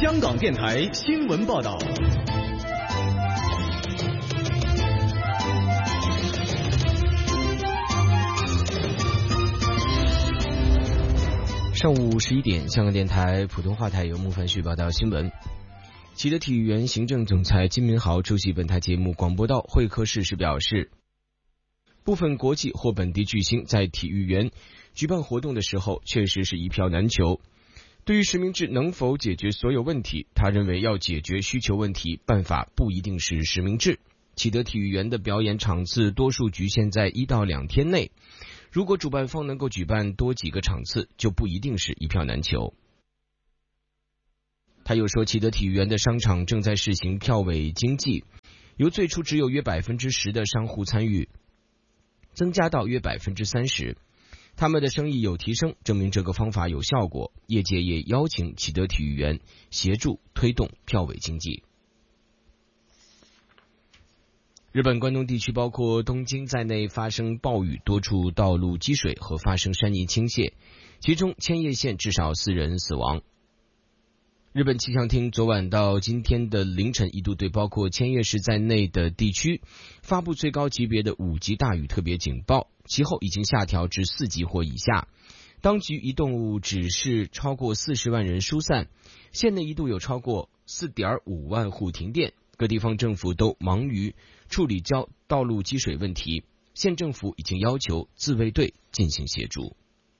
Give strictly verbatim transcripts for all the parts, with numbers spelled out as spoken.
香港电台新闻报道。 上午十一点，香港电台普通话台由木凡旭报道新闻。启德体育园行政总裁金明豪出席本台节目广播道会客室时表示，部分国际或本地巨星在体育园举办活动的时候确实是一票难求。对于实名制能否解决所有问题，他认为要解决需求问题，办法不一定是实名制。启德体育园的表演场次多数局限在一到两天内，如果主办方能够举办多几个场次，就不一定是一票难求。他又说，启德体育园的商场正在试行票委经济，由最初只有约百分之十的商户参与，增加到约百分之三十。他们的生意有提升，证明这个方法有效果。业界也邀请启德体育园协助推动票委经济。日本关东地区包括东京在内发生暴雨，多处道路积水和发生山泥倾泻，其中千叶县至少四人死亡。日本气象厅昨晚到今天的凌晨一度对包括千叶市在内的地区发布最高级别的五级大雨特别警报，其后已经下调至四级或以下。当局一度指示超过四十万人疏散，县内一度有超过 四点五万户停电，各地方政府都忙于处理交道路积水问题，县政府已经要求自卫队进行协助。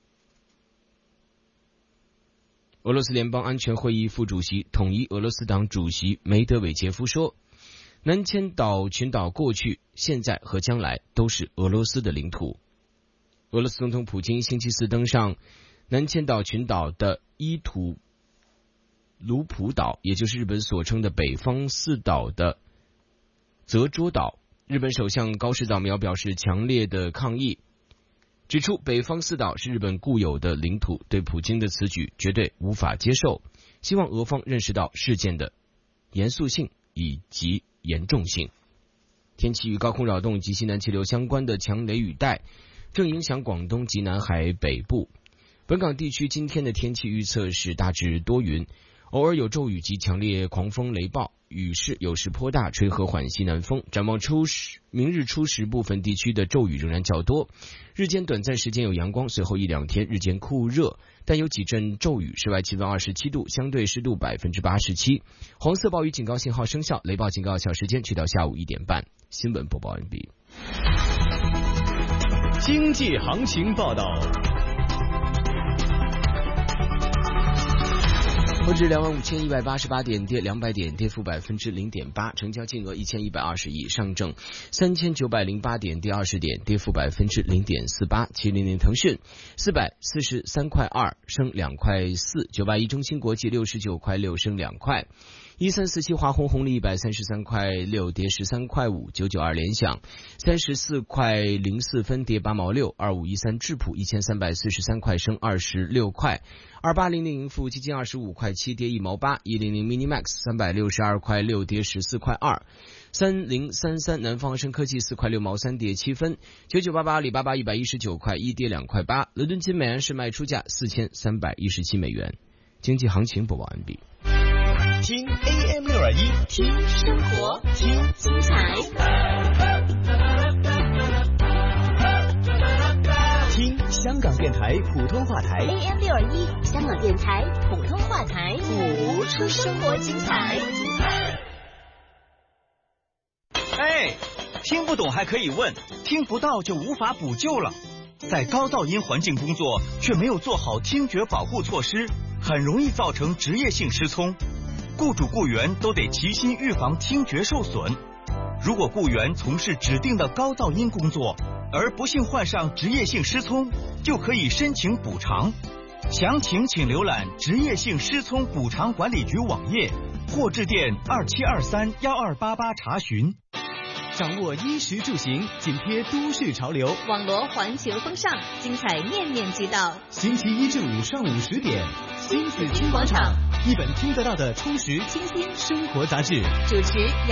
俄罗斯联邦安全会议副主席、统一俄罗斯党主席梅德韦杰夫说，南千岛群岛过去、现在和将来都是俄罗斯的领土。俄罗斯总统普京星期四登上南千岛群岛的伊图卢普岛，也就是日本所称的北方四岛的泽捉岛。日本首相高市早苗表示强烈的抗议，指出北方四岛是日本固有的领土，对普京的此举绝对无法接受，希望俄方认识到事件的严肃性以及严重性。天气与高空扰动及西南气流相关的强雷雨带正影响广东及南海北部。本港地区今天的天气预测是大致多云，偶尔有骤雨及强烈狂风雷暴，雨势有时颇大，吹和缓西南风。展望初时，明日初时部分地区的骤雨仍然较多，日间短暂时间有阳光，随后一两天日间酷热，但有几阵骤雨。室外气温二十七度，相对湿度百分之八十七。黄色暴雨警告信号生效，雷暴警告有效时间去到下午一点半。新闻播报完毕。 经济行情报道。 沪指两万五千一百八十八点，跌两百点，跌幅百分之零点八，成交金额一千一百二十亿。上证三千九百零八点，跌二十点，跌幅百分之零点四八。七零零腾讯四百四十三块二，升两块四。九百一中芯国际六十九块六，升两块。一三四七华虹红利一百三十三块六，跌十三块五。九九二联想三十四块零四分，跌八毛六。二五一三智普一千三百四十三块，升二十六块。二八零零盈富基金二十五块七，跌一毛八。一零零 Minimax 三百六十二块六，跌十四块二。三零三三南方生科技四块六毛三，跌七分。九九八八阿里巴巴一百一十九块一，跌两块八。伦敦金美元是卖出价四千三百一十七美元。经济行情播报完毕。 听 A M 六二一， 听生活，听精彩， 听香港电台普通话台 A M 六二一，香港电台普通话台，谱出生活精彩。 哎，听不懂还可以问，听不到就无法补救了。在高噪音环境工作，却没有做好听觉保护措施，很容易造成职业性失聪。雇主雇员都得齐心预防听觉受损。如果雇员从事指定的高噪音工作，而不幸患上职业性失聪，就可以申请补偿。详情请浏览职业性失聪补偿管理局网页，或致电二七二三幺二八八查询。 掌握衣食住行，紧贴都市潮流， 网罗环球风尚，精彩面面俱到。 星期一至五上午十点， 新紫金广场， 一本听得到的充实清新生活杂志。 主持